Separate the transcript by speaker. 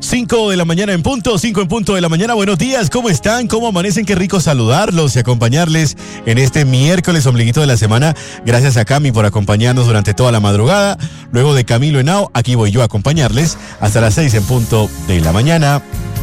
Speaker 1: 5 de la mañana en punto, 5 en punto de la mañana. Buenos días, ¿cómo están? ¿Cómo amanecen? Qué rico saludarlos y acompañarles en este miércoles ombliguito de la semana. Gracias a Cami por acompañarnos durante toda la madrugada. Luego de Camilo Henao, aquí voy yo a acompañarles hasta las 6 en punto de la mañana.